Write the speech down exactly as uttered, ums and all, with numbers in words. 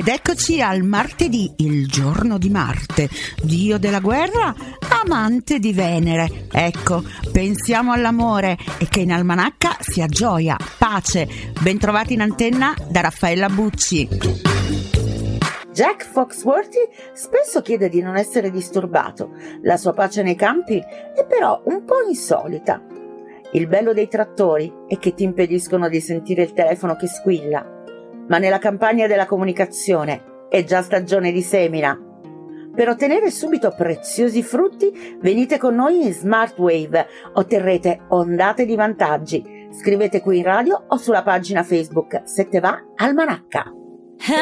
Ed eccoci al martedì, il giorno di Marte, dio della guerra, amante di Venere. Ecco, pensiamo all'amore e che in almanacca sia gioia, pace. Bentrovati in antenna da Raffaella Bucci. Jack Foxworthy spesso chiede di non essere disturbato. La sua pace nei campi è però un po' insolita. Il bello dei trattori è che ti impediscono di sentire il telefono che squilla. Ma nella campagna della comunicazione è già stagione di semina. Per ottenere subito preziosi frutti, venite con noi in Smartwave, otterrete ondate di vantaggi. Scrivete qui in radio o sulla pagina Facebook Se te va Almanacca.